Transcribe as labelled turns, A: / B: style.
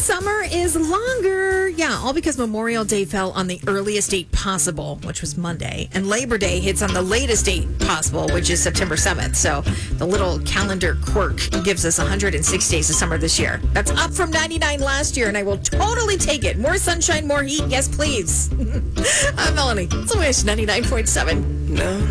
A: summer is longer. Yeah, all because Memorial Day fell on the earliest date possible, which was Monday, and Labor Day hits on the latest date possible, which is September 7th. So the little calendar quirk gives us 106 days of summer this year. That's up from 99 last year, and I will totally take it. More sunshine, more heat. Yes, please. I'm Melanie. It's a Wish 99.7.
B: No.